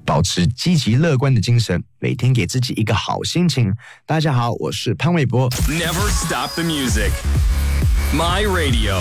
保持积极乐观的精神，每天给自己一个好心情。大家好，我是潘玮柏。 Never stop the music. My Radio。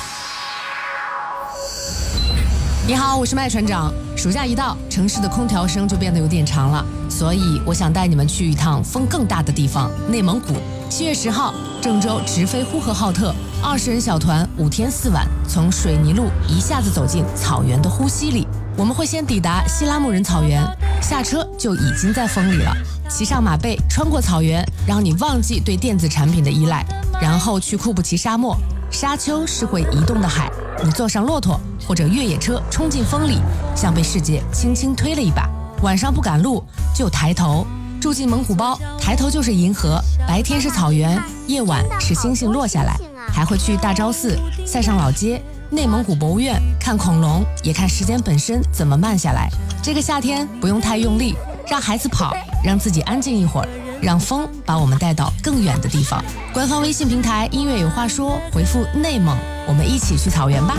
你好，我是麦船长。暑假一到，城市的空调声就变得有点长了，所以我想带你们去一趟风更大的地方——内蒙古。7月10号，郑州直飞呼和浩特，20人小团5天4晚，从水泥路一下子走进草原的呼吸里。我们会先抵达西拉木仁草原，下车就已经在风里了。骑上马背，穿过草原，让你忘记对电子产品的依赖，然后去库布齐沙漠。沙丘是会移动的海，你坐上骆驼或者越野车冲进风里，像被世界轻轻推了一把。晚上不赶路就抬头，住进蒙古包，抬头就是银河，白天是草原，夜晚是星星落下来。还会去大昭寺、塞上老街、内蒙古博物院看恐龙，也看时间本身怎么慢下来。这个夏天不用太用力，让孩子跑，让自己安静一会儿，让风把我们带到更远的地方。官方微信平台音乐有话说，回复内蒙，我们一起去草原吧。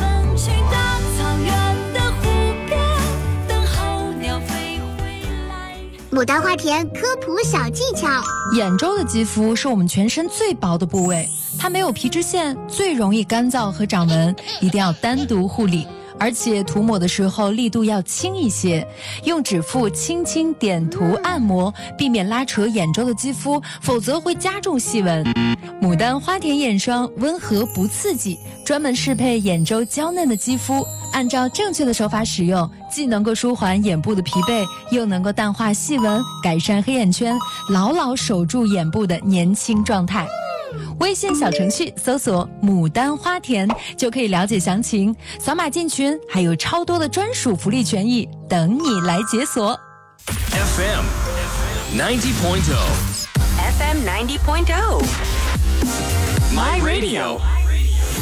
牡丹花田科普小技巧。 眼周的肌肤是我们全身最薄的部位，它没有皮脂腺，最容易干燥和长纹，一定要单独护理。而且涂抹的时候力度要轻一些，用指腹轻轻点涂按摩，避免拉扯眼周的肌肤，否则会加重细纹。牡丹花田眼霜温和不刺激，专门适配眼周娇嫩的肌肤，按照正确的手法使用，既能够舒缓眼部的疲惫，又能够淡化细纹，改善黑眼圈，牢牢守住眼部的年轻状态。微信小程序搜索牡丹花田就可以了解详情，扫码进群，还有超多的专属福利权益等你来解锁。 FM 90.0 FM 90.0 My Radio。